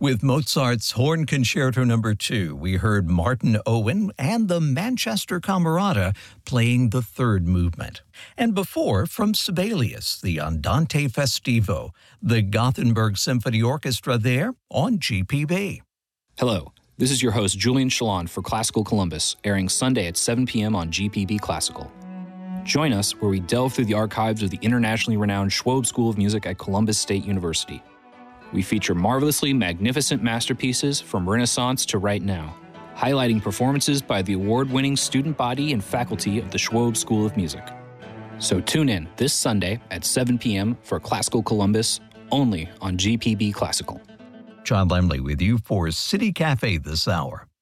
With Mozart's Horn Concerto No. 2, we heard Martin Owen and the Manchester Camerata playing the third movement. And before, from Sibelius, the Andante Festivo, the Gothenburg Symphony Orchestra there on GPB. Hello, this is your host Julian Shalon for Classical Columbus, airing Sunday at 7 p.m. on GPB Classical. Join us where we delve through the archives of the internationally renowned Schwob School of Music at Columbus State University. We feature marvelously magnificent masterpieces from Renaissance to right now, highlighting performances by the award-winning student body and faculty of the Schwob School of Music. So tune in this Sunday at 7 p.m. for Classical Columbus, only on GPB Classical. John Lemley with you for City Cafe this hour.